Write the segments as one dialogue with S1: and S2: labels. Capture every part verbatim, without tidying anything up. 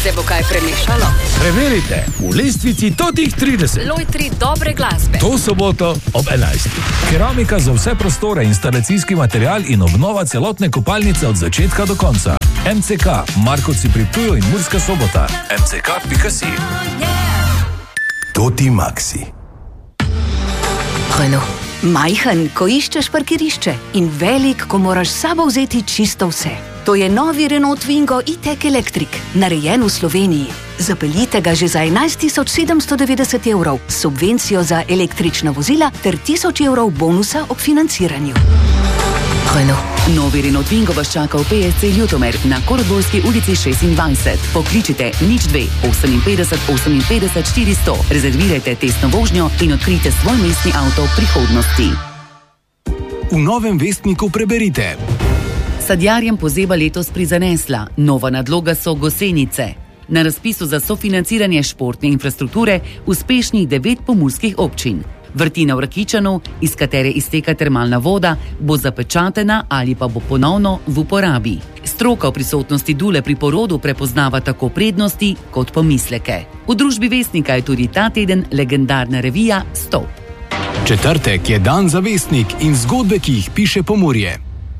S1: Se bo kaj premešalo?
S2: Preverite v lestvici Totih trideset.
S1: Lojtri dobre glasbe.
S2: To soboto ob enajstih. Keramika za vse prostore, instalacijski material in obnova celotne kopalnice od začetka do konca. M C K, Markovci pri Ptuju in Murska Sobota. M C K pika si.
S3: Toti Maxi.
S4: Renault. Majhen, ko iščeš parkirišče in velik, ko moraš s sabo vzeti čisto vse. To je novi Renault Twingo e-tech Electric, narejen v Sloveniji. Zapeljite ga že za enajst tisoč sedemsto devetdeset evrov, subvencijo za električna vozila ter tisoč evrov bonusa ob financiranju. Renault.
S5: Novi Renault Twingo vas čaka v P S C Ljutomer na Koroborski ulici šestindvajset. Pokličite nič dve oseminpetdeset oseminpetdeset štiristo. Rezervirajte testno vožnjo in odkrijte svoj mestni avto prihodnosti.
S3: V novem vestniku preberite.
S5: Sadjarjem pozeba letos prizanesla. Nova nadloga so gosenice. Na razpisu za sofinanciranje športne infrastrukture uspešnih devet pomurskih občin. Vrtina v Rakičanu, iz katere izteka termalna voda, bo zapečatena ali pa bo ponovno v uporabi. Stroka v prisotnosti dule pri porodu prepoznava tako prednosti kot pomisleke. V družbi Vestnika je tudi ta teden legendarna revija Stop.
S3: Četrtek je dan za Vestnik in zgodbe, ki jih piše Pomurje.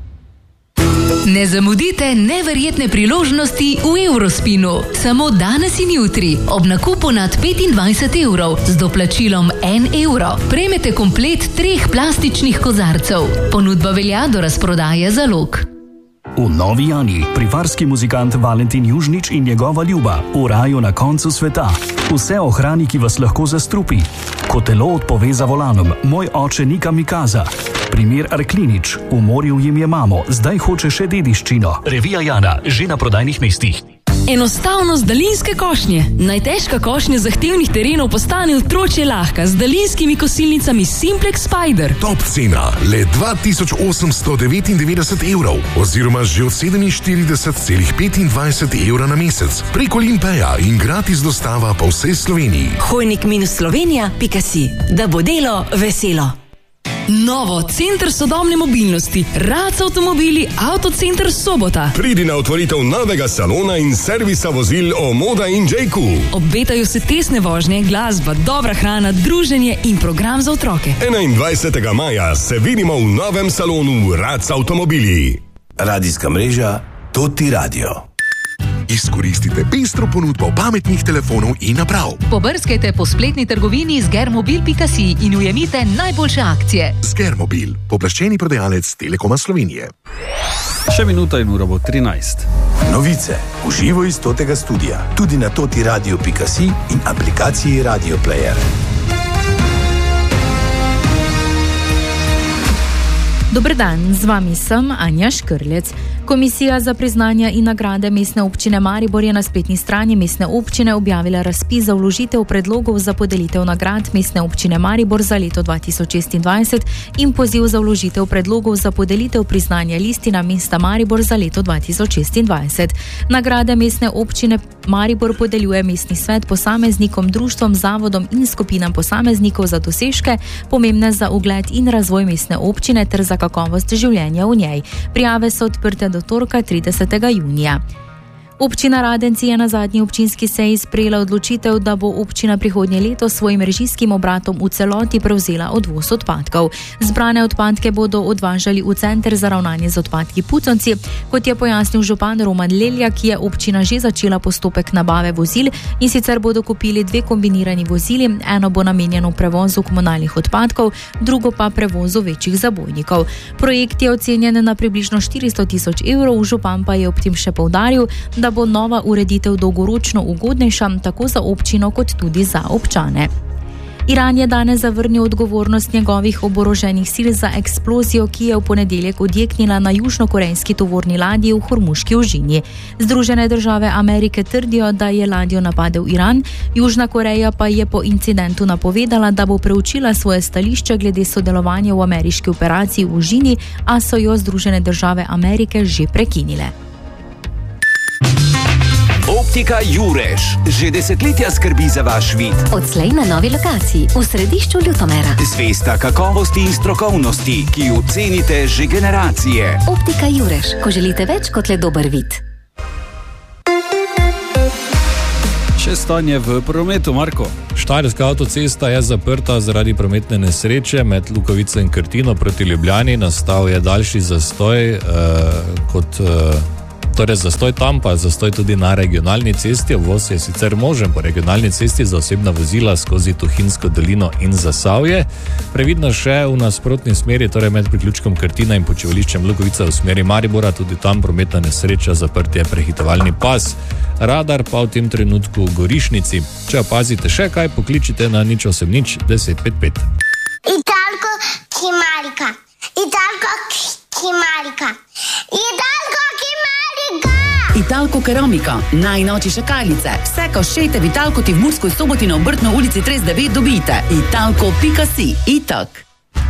S6: Ne zamudite neverjetne priložnosti v Eurospinu. Samo danes in jutri, ob nakupu nad petindvajset evrov, z doplačilom en evro, prejmete komplet treh plastičnih kozarcev. Ponudba velja do razprodaje zalog.
S7: V Novi Jani privarski muzikant Valentin Južnič in njegova ljuba v raju na koncu sveta. Vse o hrani, ki vas lahko zastrupi. Ko telo odpove za volanom, moj oče ni kamikaza. Primer Arklinič, v morju jim je mamo, zdaj hoče še dediščino.
S8: Revija Jana, že na prodajnih mestih.
S6: Enostavnost daljinske košnje. Najtežka košnja zahtevnih terenov postane otročje lahka z daljinskimi kosilnicami Simplex Spider.
S9: Top cena, le dva tisoč osemsto devetindevetdeset evrov oziroma že od sedeminštirideset celih petindvajset evra na mesec. Preko Limpeja in gratis dostava po vsej Sloveniji.
S10: Hojnik minus slovenija pika si. Da bo delo veselo.
S6: Novo, center sodobne mobilnosti, Rac avtomobili, Avtocenter Sobota.
S11: Pridi na otvoritev novega salona in servisa vozil Omoda in J Q.
S6: Obetajo se tesne vožnje, glasba, dobra hrana, druženje in program za otroke.
S11: enaindvajsetega maja se vidimo v novem salonu Rac avtomobili.
S3: Radijska mreža Toti Radio.
S9: Izkoristite pestro ponudbo pametnih telefonov in naprav.
S12: Pobrskajte po spletni trgovini z germobil pika si in ujemite najboljše akcije.
S9: Germobil, pooblaščeni prodajalec Telekoma Slovenije.
S13: Še minuta in ura bo trinajst.
S3: Novice v živo iz Totega studia, tudi na toti radio pika si in aplikaciji Radio Player.
S14: Dober dan, z vami sem Anja Škrlec. Komisija za priznanja in nagrade Mestne občine Maribor je na spletni strani Mestne občine objavila razpis za vložitev predlogov za podelitev nagrad Mestne občine Maribor za leto dva tisoč šestindvajset in poziv za vložitev predlogov za podelitev priznanja listina mesta Maribor za leto dva tisoč šestindvajset. Nagrade Mestne občine Maribor podeljuje mestni svet posameznikom, društvom, zavodom in skupinam posameznikov za dosežke, pomembne za ugled in razvoj mestne občine ter za kakovost življenja v njej. Prijave so odprte do torka tridesetega junija. Občina Radenci je na zadnji občinski seji sprejela odločitev, da bo občina prihodnje leto svojim režijskim obratom v celoti prevzela odvoz odpadkov. Zbrane odpadke bodo odvažali v center za ravnanje z odpadki Puconci. Kot je pojasnil župan Roman Leljak, je občina že začela postopek nabave vozil in sicer bodo kupili dve kombinirani vozili, eno bo namenjeno prevozu komunalnih odpadkov, drugo pa prevozu večjih zabojnikov. Projekt je ocenjen na približno štiristo tisoč evrov, župan pa je ob tem še poudaril, da bo nova ureditev dolgoročno ugodnejša tako za občino kot tudi za občane. Iran je danes zavrnil odgovornost njegovih oboroženih sil za eksplozijo, ki je v ponedeljek odjeknila na južnokorejski tovorni ladji v Hormuški ožini. Združene države Amerike trdijo, da je ladjo napadel Iran, Južna Koreja pa je po incidentu napovedala, da bo preučila svoje stališče glede sodelovanja v ameriški operaciji v ožini, a so jo Združene države Amerike že prekinile.
S15: Optika Jurež že desetletja skrbi za vaš vid.
S16: Odslej na novi lokaciji v središču Ljutomera.
S15: Zvesta kakovosti in strokovnosti, ki jo cenite že generacije.
S16: Optika Jurež, ko želite več kot le dober vid.
S13: še stanje v prometu, Marko?
S2: Štajerska avtocesta je zaprta zaradi prometne nesreče med Lukovico in Krtino proti Ljubljani. Nastal je daljši zastoj, eh, kot, eh, torej zastoj tam, pa zastoj tudi na regionalni cesti. Obvoz je sicer možen po regionalni cesti za osebna vozila skozi Tuhinjsko dolino in Zasavje. Previdno še v nasprotni smeri, torej med priključkom Krtina in počivališčem Lukovica v smeri Maribora, tudi tam prometna nesreča, zaprt je prehitovalni pas. Radar pa v tem trenutku v Gorišnici. Če opazite še kaj, pokličite na nič osem nič deset pet pet.
S17: Italko Kimarika, Italko Kimarika, Italko Kimarika.
S5: Italko Keramika, najnovejše šakalice. Vse koščete v Italko ti v Murskoj Soboti na Obrtno ulici trideset devet dobite. Italko pika si. Itak.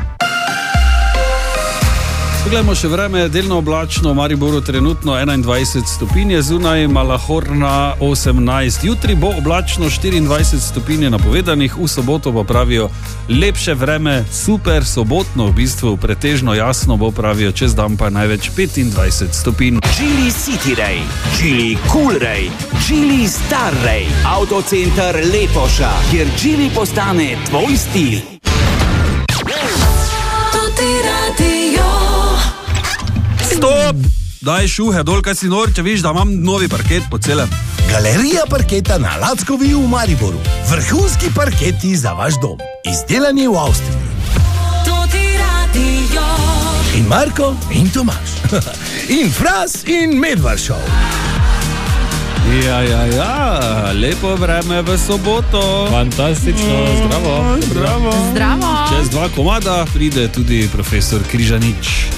S13: Poglejmo še vreme, delno oblačno, v Mariboru trenutno enaindvajset stopinj, zunaj Malahorna osemnajst. Jutri bo oblačno, štiriindvajset stopinj napovedanih, v soboto pa pravijo lepše vreme, super, sobotno v bistvu pretežno jasno bo, pravijo, čez dan pa največ petindvajset stopinj.
S15: Geely City Ray, Geely Cool Ray, Geely Star Ray, Autocenter Lepoša, kjer Geely postane tvoj stil.
S13: Stop! Daj šuhe dol, kaj si nor, če viš, da imam novi parket po celem.
S3: Galerija parketa na Lackovi v Mariboru. Vrhunski parketi za vaš dom. Izdelani v Avstriji. In Marko in Tomaž. In Fras in Medvaršov.
S13: Ja, ja, ja, lepo vreme v soboto.
S2: Fantastično, zdravo.
S13: Zdravo.
S14: Zdravo.
S13: Čez dva komada pride tudi profesor Križanič.